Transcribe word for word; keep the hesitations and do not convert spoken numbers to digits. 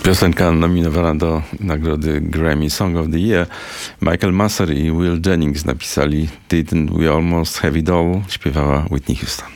Piosenka nominowana do nagrody Grammy Song of the Year. Michael Masser i Will Jennings napisali Didn't We Almost Have It All? Śpiewała Whitney Houston.